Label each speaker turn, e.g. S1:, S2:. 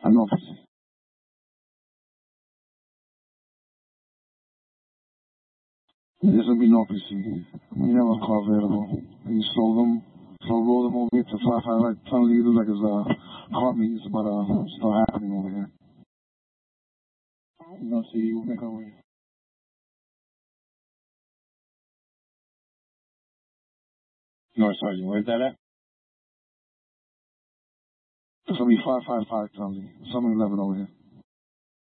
S1: I know if it's, there's gonna be no PC. We never have a car available. He roll them over here to 5-5 like tunnel leaders like it's car meets, but still happening over here. You gonna see you make over here. No, Sergeant, where's that at? It's gonna be 555 tunnel, 7-11 over here.